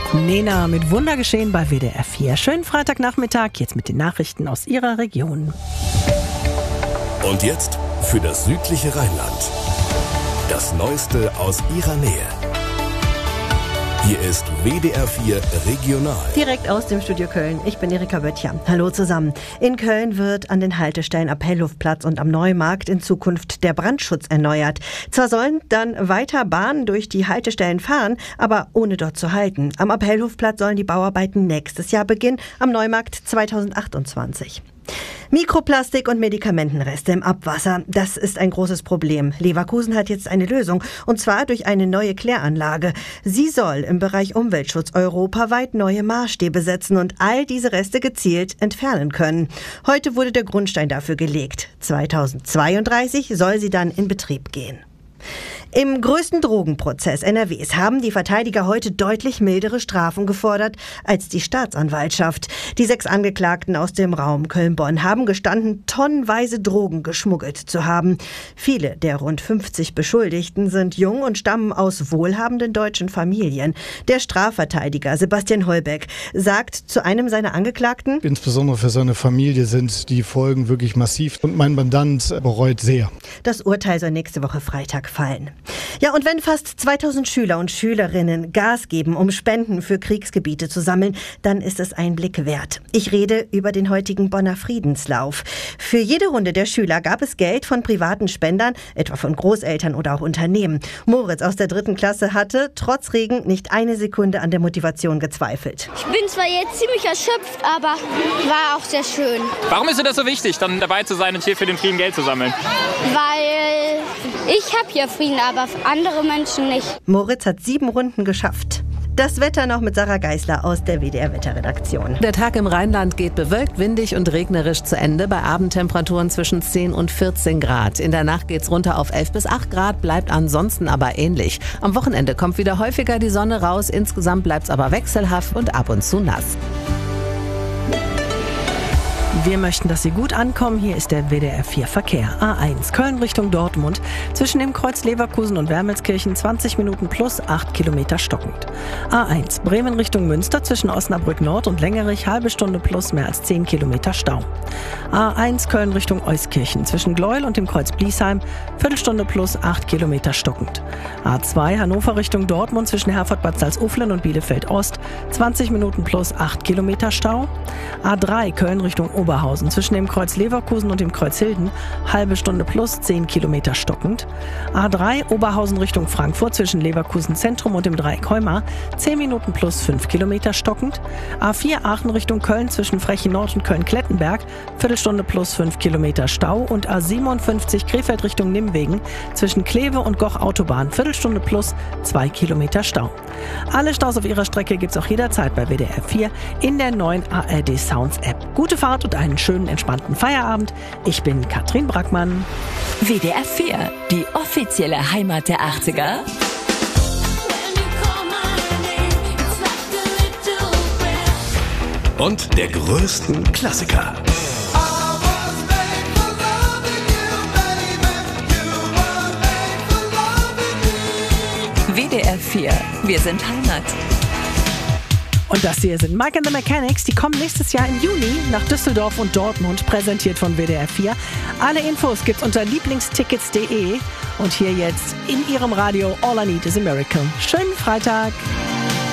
Nena mit Wundergeschehen bei WDR 4. Schönen Freitagnachmittag, jetzt mit den Nachrichten aus Ihrer Region. Und jetzt für das südliche Rheinland. Das Neueste aus Ihrer Nähe. Hier ist WDR 4 Regional. Direkt aus dem Studio Köln. Ich bin Erika Böttcher. Hallo zusammen. In Köln wird an den Haltestellen Appellhofplatz und am Neumarkt in Zukunft der Brandschutz erneuert. Zwar sollen dann weiter Bahnen durch die Haltestellen fahren, aber ohne dort zu halten. Am Appellhofplatz sollen die Bauarbeiten nächstes Jahr beginnen, am Neumarkt 2028. Mikroplastik und Medikamentenreste im Abwasser, das ist ein großes Problem. Leverkusen hat jetzt eine Lösung, und zwar durch eine neue Kläranlage. Sie soll im Bereich Umweltschutz europaweit neue Maßstäbe setzen und all diese Reste gezielt entfernen können. Heute wurde der Grundstein dafür gelegt. 2032 soll sie dann in Betrieb gehen. Im größten Drogenprozess NRWs haben die Verteidiger heute deutlich mildere Strafen gefordert als die Staatsanwaltschaft. Die 6 Angeklagten aus dem Raum Köln-Bonn haben gestanden, tonnenweise Drogen geschmuggelt zu haben. Viele der rund 50 Beschuldigten sind jung und stammen aus wohlhabenden deutschen Familien. Der Strafverteidiger Sebastian Holbeck sagt zu einem seiner Angeklagten: Insbesondere für seine Familie sind die Folgen wirklich massiv und mein Mandant bereut sehr. Das Urteil soll nächste Woche Freitag fallen. Ja, und wenn fast 2000 Schüler und Schülerinnen Gas geben, um Spenden für Kriegsgebiete zu sammeln, dann ist es ein Blick wert. Ich rede über den heutigen Bonner Friedenslauf. Für jede Runde der Schüler gab es Geld von privaten Spendern, etwa von Großeltern oder auch Unternehmen. Moritz aus der 3. Klasse hatte trotz Regen nicht eine Sekunde an der Motivation gezweifelt. Ich bin zwar jetzt ziemlich erschöpft, aber war auch sehr schön. Warum ist dir das so wichtig, dann dabei zu sein und hier für den Frieden Geld zu sammeln? Weil ich habe hier Frieden, aber andere Menschen nicht. Moritz hat 7 Runden geschafft. Das Wetter noch mit Sarah Geisler aus der WDR-Wetterredaktion. Der Tag im Rheinland geht bewölkt, windig und regnerisch zu Ende, bei Abendtemperaturen zwischen 10 und 14 Grad. In der Nacht geht's runter auf 11 bis 8 Grad, bleibt ansonsten aber ähnlich. Am Wochenende kommt wieder häufiger die Sonne raus, insgesamt bleibt's aber wechselhaft und ab und zu nass. Wir möchten, dass Sie gut ankommen. Hier ist der WDR 4 Verkehr. A1 Köln Richtung Dortmund. Zwischen dem Kreuz Leverkusen und Wermelskirchen 20 Minuten plus 8 Kilometer stockend. A1 Bremen Richtung Münster zwischen Osnabrück Nord und Längerich halbe Stunde plus mehr als 10 Kilometer Stau. A1 Köln Richtung Euskirchen zwischen Gleuel und dem Kreuz Bliesheim Viertelstunde plus 8 Kilometer stockend. A2 Hannover Richtung Dortmund zwischen Herford-Bad Salzuflen und Bielefeld Ost 20 Minuten plus 8 Kilometer Stau. A3 Köln Richtung Oberhausen zwischen dem Kreuz Leverkusen und dem Kreuz Hilden halbe Stunde plus 10 Kilometer stockend. A3 Oberhausen Richtung Frankfurt zwischen Leverkusen Zentrum und dem Dreieck Heumar 10 Minuten plus 5 Kilometer stockend. A4 Aachen Richtung Köln zwischen Frechen Nord und Köln-Klettenberg Viertelstunde plus 5 Kilometer Stau. Und A57 Krefeld Richtung Nimwegen zwischen Kleve und Goch Autobahn Viertelstunde plus 2 Kilometer Stau. Alle Staus auf ihrer Strecke gibt's auch jederzeit bei WDR 4 in der neuen ARD Sounds App. Gute Fahrt und einen schönen, entspannten Feierabend. Ich bin Katrin Brackmann. WDR 4, die offizielle Heimat der 80er. Und der größten Klassiker. WDR 4, wir sind Heimat. Und das hier sind Mike and the Mechanics. Die kommen nächstes Jahr im Juni nach Düsseldorf und Dortmund, präsentiert von WDR 4. Alle Infos gibt's unter lieblingstickets.de. Und hier jetzt in Ihrem Radio All I Need is a Miracle. Schönen Freitag.